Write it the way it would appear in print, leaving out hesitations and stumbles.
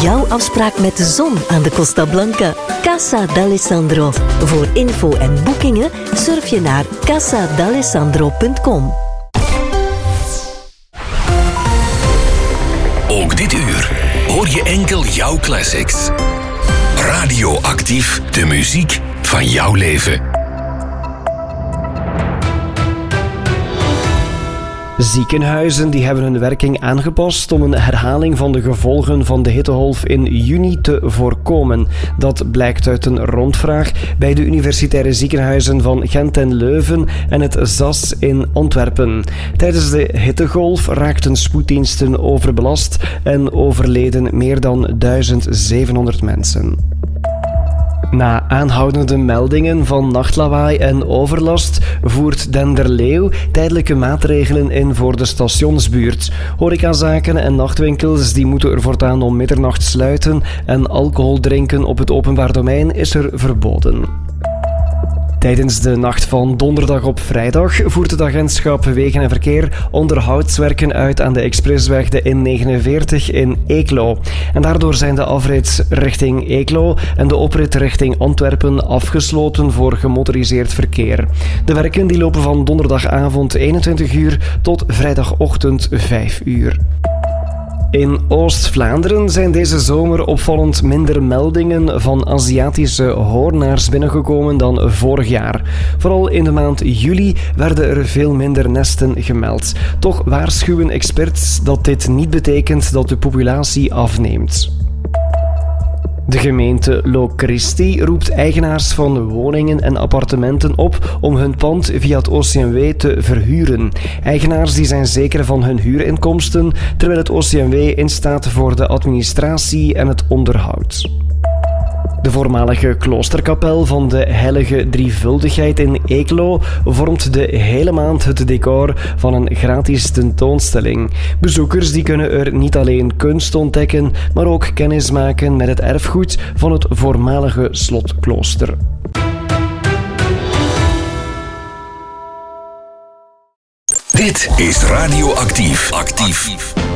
jouw afspraak met de zon aan de Costa Blanca. Casa d'Alessandro. Voor info en boekingen surf je naar casadalessandro.com. Ook dit uur hoor je enkel jouw classics. Radioactief, de muziek van jouw leven. Ziekenhuizen die hebben hun werking aangepast om een herhaling van de gevolgen van de hittegolf in juni te voorkomen. Dat blijkt uit een rondvraag bij de universitaire ziekenhuizen van Gent en Leuven en het ZAS in Antwerpen. Tijdens de hittegolf raakten spoeddiensten overbelast en overleden meer dan 1700 mensen. Na aanhoudende meldingen van nachtlawaai en overlast voert Denderleeuw tijdelijke maatregelen in voor de stationsbuurt. Horecazaken en nachtwinkels die moeten er voortaan om middernacht sluiten en alcohol drinken op het openbaar domein is er verboden. Tijdens de nacht van donderdag op vrijdag voert het agentschap Wegen en Verkeer onderhoudswerken uit aan de expressweg de N49 in Eeklo. En daardoor zijn de afrits richting Eeklo en de oprit richting Antwerpen afgesloten voor gemotoriseerd verkeer. De werken die lopen van donderdagavond 21 uur tot vrijdagochtend 5 uur. In Oost-Vlaanderen zijn deze zomer opvallend minder meldingen van Aziatische hoornaars binnengekomen dan vorig jaar. Vooral in de maand juli werden er veel minder nesten gemeld. Toch waarschuwen experts dat dit niet betekent dat de populatie afneemt. De gemeente Locristi roept eigenaars van woningen en appartementen op om hun pand via het OCMW te verhuren. Eigenaars die zijn zeker van hun huurinkomsten, terwijl het OCMW instaat voor de administratie en het onderhoud. De voormalige kloosterkapel van de Heilige Drievuldigheid in Eeklo vormt de hele maand het decor van een gratis tentoonstelling. Bezoekers die kunnen er niet alleen kunst ontdekken, maar ook kennis maken met het erfgoed van het voormalige slotklooster. Dit is Radioactief.